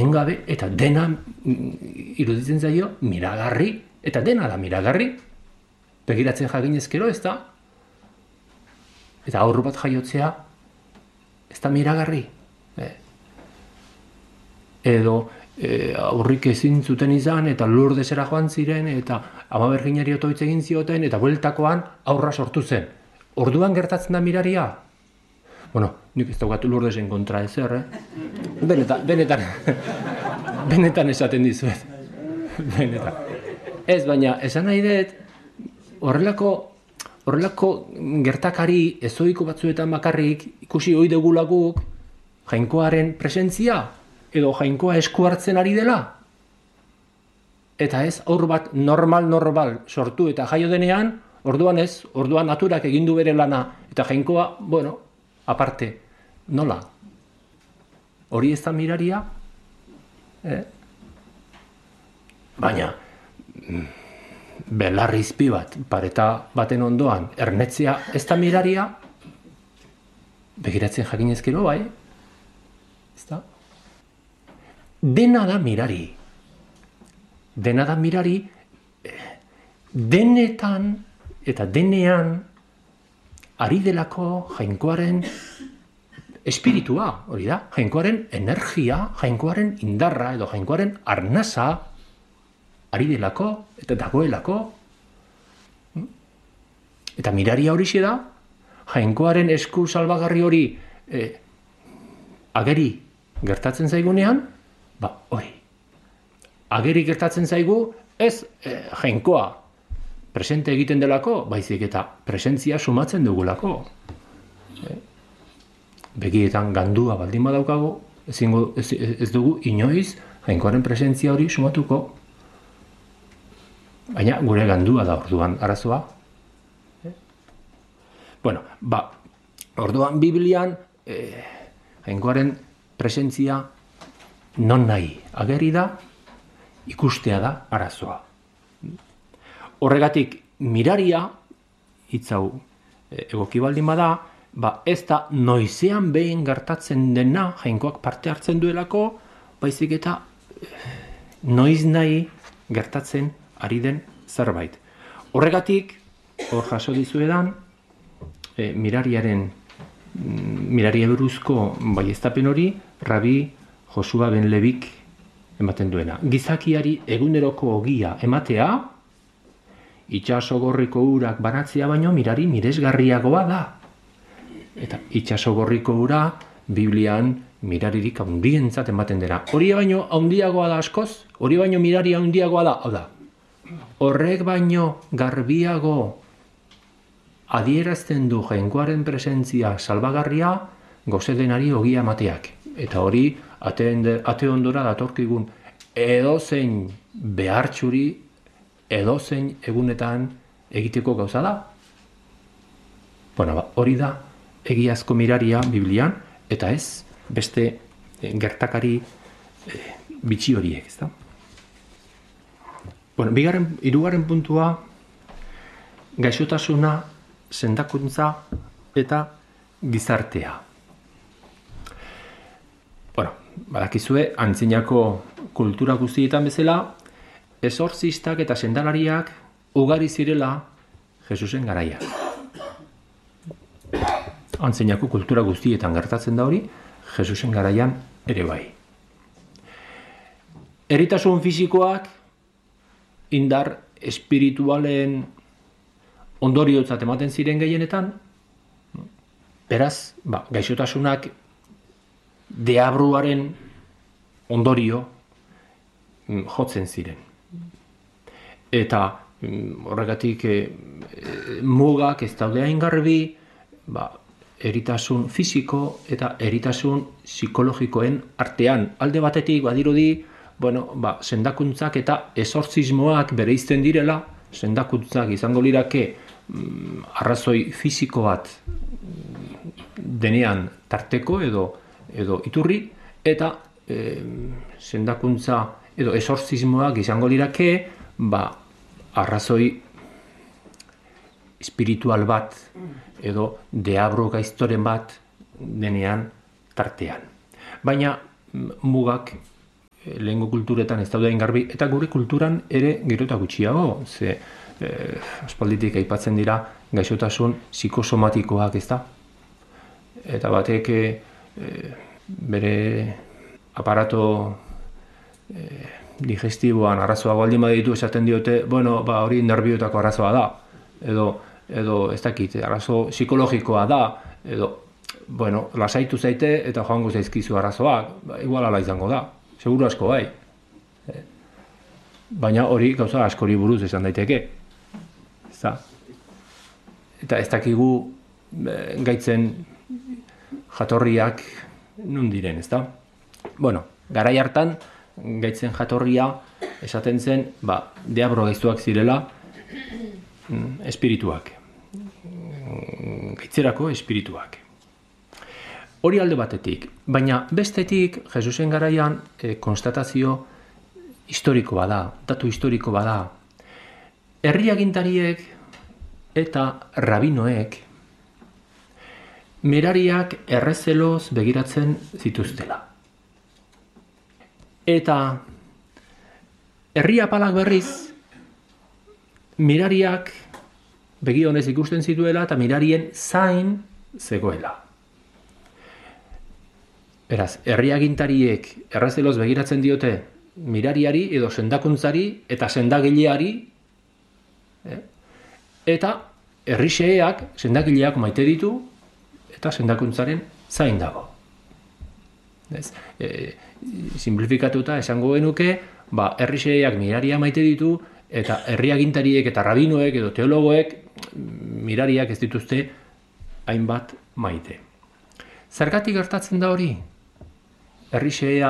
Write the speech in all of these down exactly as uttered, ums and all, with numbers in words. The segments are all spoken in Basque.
etengabe, eta dena iruditzen zaio miragarri, eta dena da miragarri. Begiratzen jakinezkero, ez da? Eta aurru bat jaiotzea, ez da miragarri. Eh. Edo e, aurrik ezin zuten izan, eta Lurdesera joan ziren, eta ama Berginari otoitz egin zioten, eta bueltakoan aurra sortu zen. Orduan gertatzen da miraria? Bueno, nik ez daukat Lurdesen kontra ezer, eh? Benetan, benetan, benetan esaten dizuet. Benetan. Ez, baina, esan nahi dut, horrelako, horrelako gertakari ezoiko batzuetan bakarrik ikusi ohi dugula guk Jainkoaren presentzia edo Jainkoa esku hartzen ari dela. Eta ez, aur bat normal-normal sortu eta jaio denean, orduan ez, orduan naturak egindu bere lana, eta Jainkoa, bueno, aparte, nola? Hori ez da miraria? Eh? Baina, belarrizpi bat, pareta baten ondoan, ernetzea ez da miraria? Begiratzen jakinezkero, bai? Ez da? Dena da mirari. Dena da mirari, denetan eta denean ari delako Jainkoaren espiritua, hori da, Jainkoaren energia, Jainkoaren indarra edo Jainkoaren arnasa ari delako eta dagoelako. Eta miraria horixe da, Jainkoaren esku salbagarri hori eh, ageri gertatzen zaigunean, ba, hori. Ageri gertatzen zaigu, ez eh, Jainkoa presente egiten delako, baizik eta presentzia sumatzen dugulako. Eh? Begietan gandua baldin badaukago, ezingo, ez, ez dugu inoiz Jainkoaren presentzia hori sumatuko. Baina gure gandua da orduan arazoa. Eh? Bueno, ba, orduan Biblian eh, Jainkoaren presentzia non nahi ageri da, ikustea da arazoa. Horregatik miraria, hitz hau egoki baldin bada, ba ez da noizean behin gertatzen dena Jainkoak parte hartzen duelako, baizik eta noiz nahi gertatzen ari den zerbait. Horregatik, hor jaso dizuedan, e, mirariaren miraria buruzko baieztapen hori, Rabi Josua ben Lebik ematen duena. Gizakiari eguneroko ogia ematea, itsasogorriko urak banatzea baino mirari miresgarriagoa da. Eta itsasogorriko ura Biblian miraririk handientzat ematen dena. Hori baino handiagoa da askoz, hori baino mirari handiagoa da, hau da. Horrek baino garbiago adierazten du Jainkoaren presentzia salbagarria gozedenari ogia emateak. Eta hori ate ondora datorkigun edozein behartxuri, edozein egunetan egiteko gauza da. Bueno, ba, hori da egiazko miraria Biblian, eta ez beste gertakari e, bitxi horiek, ez da? Bueno, bigarren, hirugarren puntua, gaixotasuna, sendakuntza eta gizartea. Bueno, badakizue, antzinako kultura guztietan bezala, esorzistak eta sendalariak ugari zirela Jesusen garaia. Antzinako kultura guztietan gertatzen da hori, Jesusen garaian ere bai. Eritasun fisikoak indar espiritualen ondoriotzat ematen ziren gehienetan, beraz, ba, gaixotasunak deabruaren ondorio jotzen ziren. Eta horregatik e, mugak ez daude hain garbi, ba, eritasun fisiko eta eritasun psikologikoen artean. Alde batetik badirudi, bueno, ba, sendakuntzak eta esorzismoak bereizten direla, sendakuntzak izango lirake mm, arrazoi fisiko bat denean tarteko edo, edo iturri, eta e, sendakuntza edo esorzismoak izango lirake, ba, arrazoi espiritual bat edo deabro gaiztoren bat denean tartean. Baina mugak lehengo kulturetan ez daude garbi, eta gure kulturan ere gero eta gutxiago, ze eh, aspalditik aipatzen dira gaixotasun psikosomatikoak, ez da? Eta batek eh, bere aparato eh, digestiboan arazoa baldin baditu esaten diote, bueno, ba, hori nerbiotako arazoa da, edo, edo ez dakit, arazo psikologikoa da, edo, bueno, lasaitu zaite eta joango zaizkizu arazoak, ba, igual ala izango da, seguru asko bai. Baina hori gauza askori buruz esan daiteke. Ezta? Eta ez dakigu eh, gaitzen jatorriak nun diren, ezta? Bueno, garai hartan gaitzen jatorria esaten zen, ba, deabro gaiztuak zirela mm, espirituak. Gaitzerako espirituak. Hori alde batetik, baina bestetik Jesusen garaian e, konstatazio historiko bada, datu historiko bada. Herri agintariek eta rabinoek mirariak errezeloz begiratzen zituztela. Eta herri apalak berriz mirariak begionez ikusten zituela eta mirarien zain zegoela. Beraz, herri agintariek errezeloz begiratzen diote mirariari edo sendakuntzari eta sendagileari, eh? Eta herri xeheak sendagileak maite ditu eta sendakuntzaren zain dago. Ez? E, simplifikatuta esango genuke, ba, herri xeheak miraria maite ditu eta herri agintariek eta rabinoek edo teologoek mirariak ez dituzte hainbat maite. Zergatik gertatzen da hori? Herri xehea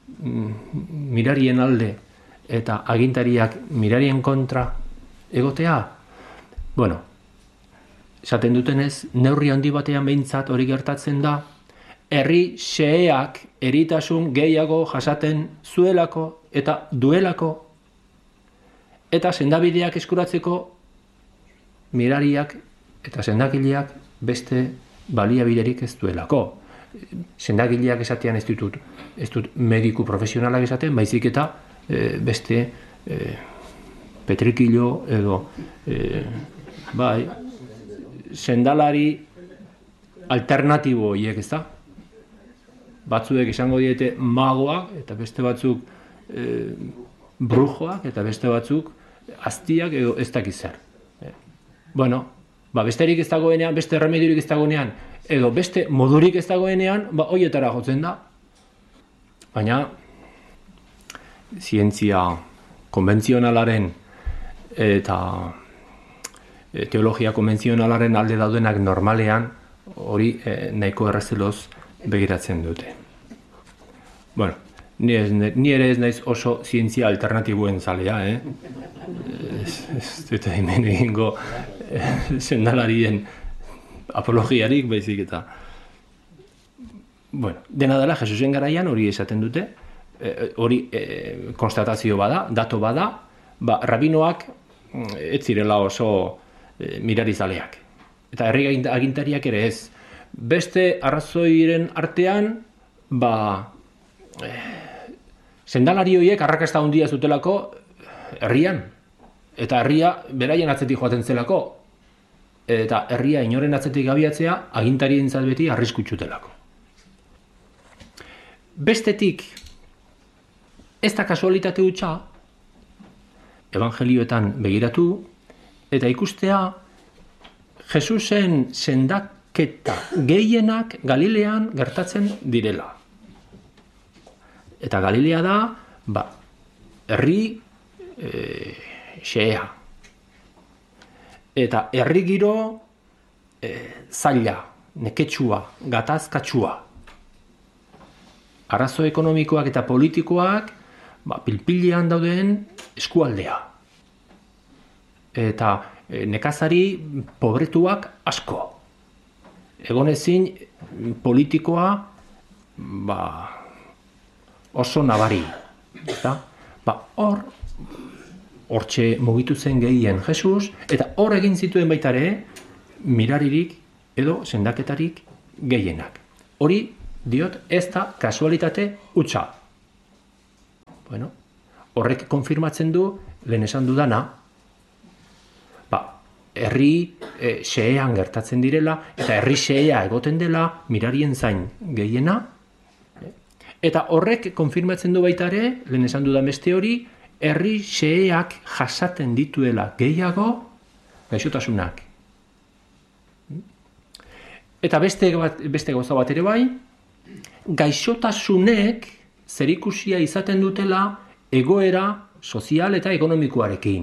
mirarien alde eta agintariak mirarien kontra egotea? Bueno, esaten dutenez, neurri handi batean behintzat hori gertatzen da, herri xeheak eritasun gehiago jasaten zuelako eta duelako, eta sendabideak eskuratzeko mirariak eta sendagileak beste baliabiderik ez duelako. Sendagileak esatean ez ditut, ez dut mediku profesionalak esaten, baizik eta e, beste e, petrikilo edo e, bai, sendalari alternatibo hiek, ez da? Batzuek esango diete magoak eta beste batzuk e, brujoak eta beste batzuk aztiak edo ez dakiz zer. E, bueno, ba, besterik ez dagoenean, beste remediorik ez dagoenean, edo beste modurik ez dagoenean, ba, hoietara jotzen da. Baina, zientzia konbentzionalaren eta teologia konbentzionalaren alde daudenak normalean, hori eh, nahiko errezeloz begiratzen dute. Bueno, ni, ez, ni ere ez naiz oso zientzia alternatiboen zalea, eh? Ez, ez dut hemen egingo eh, sendalarien apologiarik, baizik eta. Bueno, dena dela, Jesusen garaian hori esaten dute, e, hori e, konstatazio bada, dato bada, ba, rabinoak ez zirela oso e, mirarizaleak. Eta herri agintariak ere ez. Beste arrazoiren artean, ba, e, sendalari horiek arrakasta handia zutelako herrian. Eta herria beraien atzetik joaten zelako. Eta herria inoren atzetik abiatzea agintarientzat beti arriskutsutelako. Bestetik, ez da kasualitate hutsa, evangelioetan begiratu, eta ikustea Jesusen sendaketa gehienak Galilean gertatzen direla. Eta Galilea da, ba, herri e, xehea. Eta herri giro e, zaila, neketsua, gatazkatsua. Arazo ekonomikoak eta politikoak ba, pilpilean dauden eskualdea. Eta e, nekazari pobretuak asko. Egonezin politikoa ba, oso nabari. Eta, ba, hor, hortxe mugitu zen gehien Jesus, eta hor egin zituen baita ere, miraririk edo sendaketarik gehienak. Hori, diot, ez da kasualitate hutsa. Bueno, horrek konfirmatzen du lehen esan dudana, ba, herri e, xehean gertatzen direla, eta herri xehea egoten dela mirarien zain gehiena, eta horrek konfirmatzen du baita ere, lehen esan dudan beste hori, herri xeheak jasaten dituela gehiago gaixotasunak. Eta beste, beste gauza bat ere bai, gaixotasunek zerikusia izaten dutela egoera sozial eta ekonomikoarekin.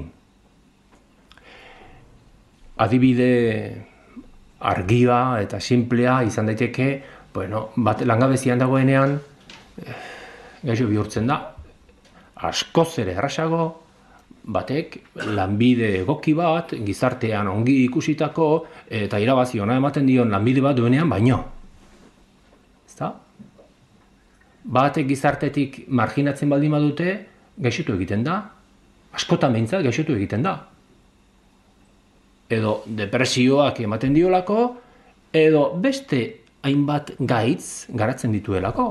Adibide argia eta simplea izan daiteke, bueno, bat langabezian dagoenean gaixo bihurtzen da, askoz ere errazago, batek lanbide egoki bat, gizartean ongi ikusitako eta irabazi ona ematen dion lanbide bat duenean baino. Ezta? Batek gizartetik marginatzen baldin badute, gaixotu egiten da, askotan behintzat gaixotu egiten da. Edo depresioak ematen diolako, edo beste hainbat gaitz garatzen dituelako.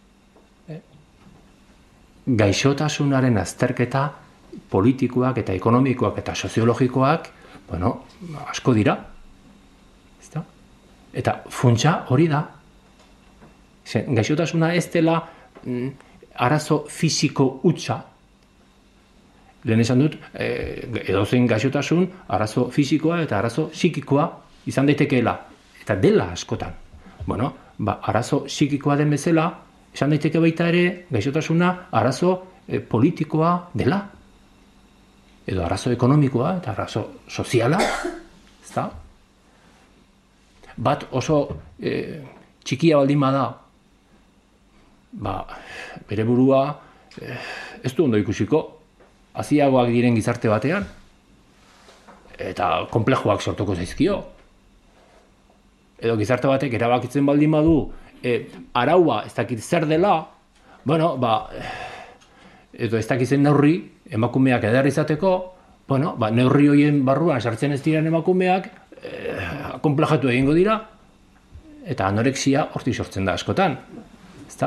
Gaixotasunaren azterketa politikoak eta ekonomikoak eta soziologikoak, bueno, asko dira. Ezta? Eta funtsa hori da. Gaixotasuna ez dela mm, arazo fisiko hutsa. Lehen esan dut, eh, edozein gaixotasun arazo fisikoa eta arazo psikikoa izan daitekeela. Eta dela askotan. Bueno, ba, arazo psikikoa den bezala, esan daiteke baita ere, gaixotasuna arazo eh, politikoa dela. Edo arazo ekonomikoa eta arazo soziala, ezta? Bat oso e, txikia baldin bada, ba, bere burua e, ez du ondo ikusiko, haziagoak diren gizarte batean, eta konplejoak sortuko zaizkio. Edo gizarte batek erabakitzen baldin badu, e, araua ez dakit zer dela, bueno, ba, edo ez dakitzen neurri, emakumeak edar izateko, bueno, ba, neurri horien barruan sartzen ez diren emakumeak eh, konplejatu egingo dira, eta anorexia hortik sortzen da askotan. Ezta?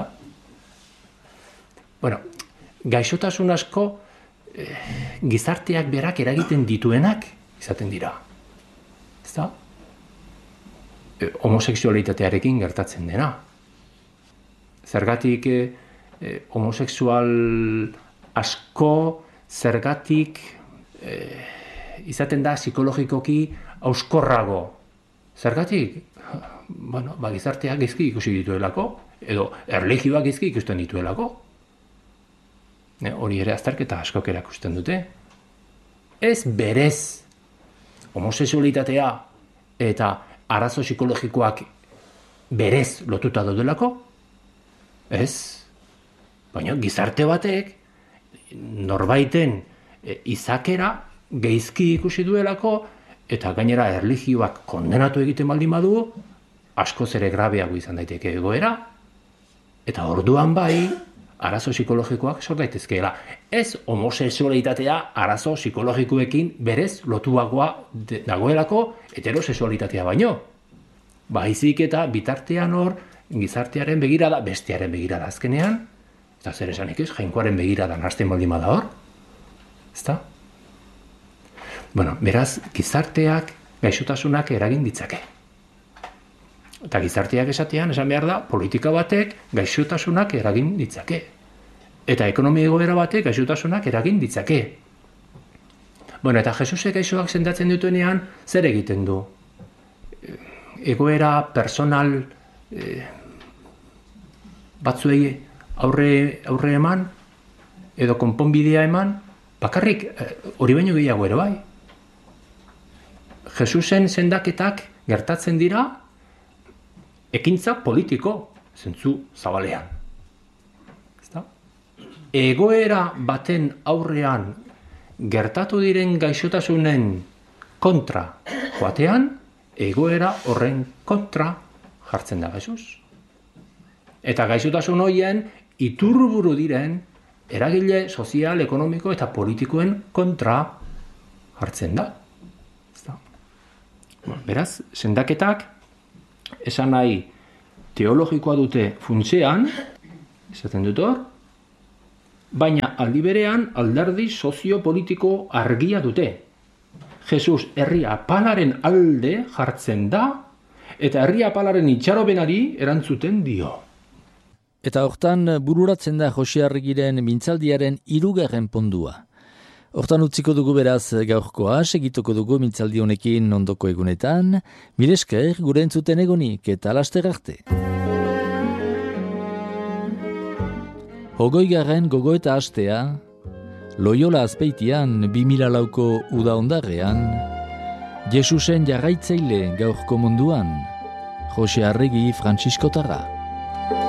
Bueno, gaixotasun asko eh, gizarteak berak eragiten dituenak izaten dira. Ezta? Eh, homosexualitatearekin gertatzen dena. Zergatik eh, eh, homosexual asko zergatik eh, izaten da psikologikoki hauskorrago. Zergatik? Bueno, ba, gizarteak gizki ikusi dituelako, edo erlijioak gizki ikusten dituelako. Ne, hori ere azterketa askok erakusten dute. Ez berez homosexualitatea eta arazo psikologikoak berez lotuta daudelako? Ez. Baina gizarte batek norbaiten e, izakera geizki ikusi duelako eta gainera erlijioak kondenatu egiten baldin badu, askoz ere grabeago izan daiteke egoera, eta orduan bai, arazo psikologikoak sort daitezkeela. Ez homosexualitatea arazo psikologikoekin berez lotuagoa dagoelako heterosexualitatea baino. Baizik eta bitartean hor, gizartearen begirada, bestearen begirada azkenean, eta zer esanik ez, jainkoaren begirada hasten baldin bada hor, ezta? Bueno, beraz, gizarteak gaixotasunak eragin ditzake. Eta gizarteak esatean, esan behar da, politika batek gaixotasunak eragin ditzake. Eta ekonomia egoera batek gaixotasunak eragin ditzake. Bueno, eta Jesusek gaixoak sendatzen dituenean, zer egiten du? Egoera personal eh, batzuei aurre, aurre eman, edo konponbidea eman, bakarrik hori eh, baino gehiago ere bai. Jesusen sendaketak gertatzen dira ekintza politiko zentzu zabalean. Ezta? Egoera baten aurrean gertatu diren gaixotasunen kontra joatean, egoera horren kontra jartzen da Jesus. Eta gaixotasun horien iturburu diren eragile sozial, ekonomiko eta politikoen kontra jartzen da. Beraz, sendaketak esan nahi teologikoa dute funtsean, esaten dut hor, baina aldi berean alderdi soziopolitiko argia dute. Jesus herri apalaren alde jartzen da, eta herri apalaren itxaropenari erantzuten dio. Eta hortan bururatzen da Jose Arregiren mintzaldiaren hirugarren pondua. Hortan utziko dugu beraz gaurkoa, segituko dugu mintzaldi honekin ondoko egunetan, mil esker gure entzuten egonik eta laster arte. Hogoigarren gogoeta astea, Loyola Azpeitian bi mila lauko uda ondarrean, Jesusen jarraitzaile gaurko munduan, Jose Arregi Frantziskotarra.